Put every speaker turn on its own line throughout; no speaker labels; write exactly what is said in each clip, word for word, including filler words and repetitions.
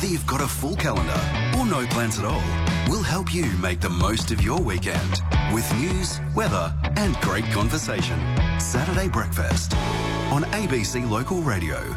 Whether you've got a full calendar or no plans at all, we'll help you make the most of your weekend with news, weather and great conversation. Saturday Breakfast on A B C Local Radio.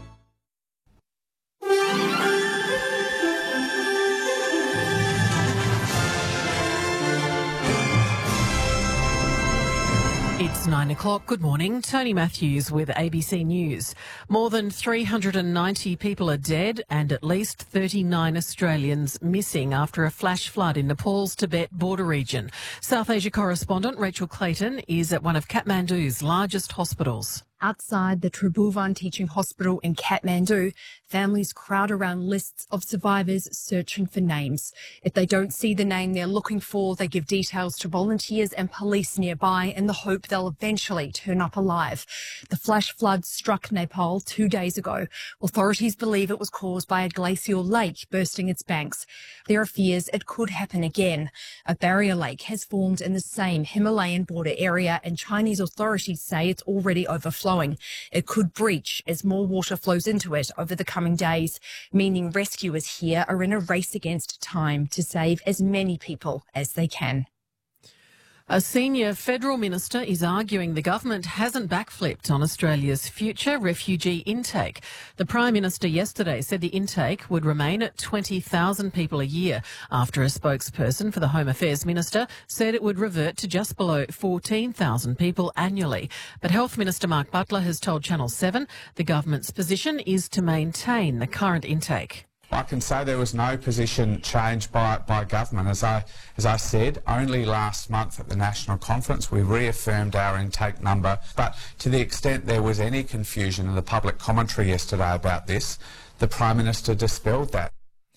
It's nine o'clock. Good morning. Tony Matthews with A B C News. More than three hundred ninety people are dead and at least thirty-nine Australians missing after a flash flood in Nepal's Tibet border region. South Asia correspondent Rachel Clayton is at one of Kathmandu's largest hospitals.
Outside the Tribhuvan Teaching Hospital in Kathmandu, families crowd around lists of survivors searching for names. If they don't see the name they're looking for, they give details to volunteers and police nearby in the hope they'll eventually turn up alive. The flash flood struck Nepal two days ago. Authorities believe it was caused by a glacial lake bursting its banks. There are fears it could happen again. A barrier lake has formed in the same Himalayan border area, and Chinese authorities say it's already overflowing. It could breach as more water flows into it over the coming days, meaning rescuers here are in a race against time to save as many people as they can.
A senior federal minister is arguing the government hasn't backflipped on Australia's future refugee intake. The Prime Minister yesterday said the intake would remain at twenty thousand people a year after a spokesperson for the Home Affairs Minister said it would revert to just below fourteen thousand people annually. But Health Minister Mark Butler has told Channel seven the government's position is to maintain the current intake.
I can say there was no position changed by, by government. As I, as I said, only last month at the National Conference we reaffirmed our intake number. But to the extent there was any confusion in the public commentary yesterday about this, the Prime Minister dispelled that.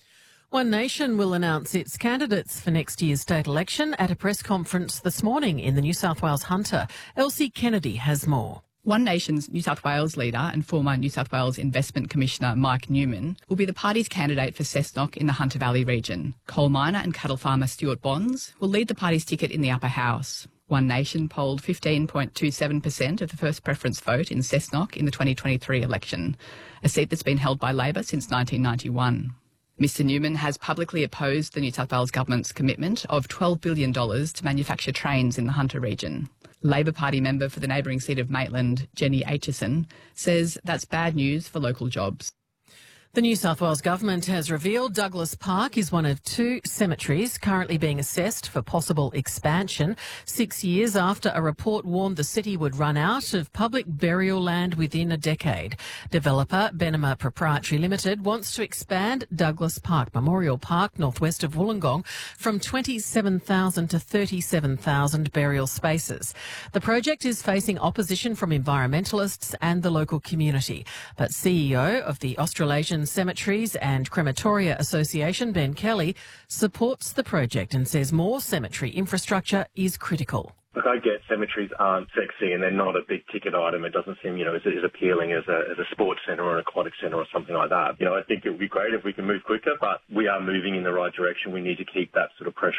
One Nation will announce its candidates for next year's state election at a press conference this morning in the New South Wales Hunter. Elsie Kennedy has more.
One Nation's New South Wales leader and former New South Wales Investment Commissioner Mike Newman will be the party's candidate for Cessnock in the Hunter Valley region. Coal miner and cattle farmer Stuart Bonds will lead the party's ticket in the upper house. One Nation polled fifteen point two seven percent of the first preference vote in Cessnock in the twenty twenty-three election, a seat that's been held by Labor since nineteen ninety-one. Mister Newman has publicly opposed the New South Wales government's commitment of twelve billion dollars to manufacture trains in the Hunter region. Labor Party member for the neighbouring seat of Maitland, Jenny Aitchison, says that's bad news for local jobs.
The New South Wales Government has revealed Douglas Park is one of two cemeteries currently being assessed for possible expansion, six years after a report warned the city would run out of public burial land within a decade. Developer Benema Proprietary Limited wants to expand Douglas Park Memorial Park, northwest of Wollongong, from twenty-seven thousand to thirty-seven thousand burial spaces. The project is facing opposition from environmentalists and the local community, but C E O of the Australasian Cemeteries and Crematoria Association, Ben Kelly, supports the project and says more cemetery infrastructure is critical.
Look, I get cemeteries aren't sexy and they're not a big ticket item. It doesn't seem, you know, as, as appealing as a, as a sports centre or an aquatic centre or something like that. You know, I think it would be great if we can move quicker, but we are moving in the right direction. We need to keep that sort of pressure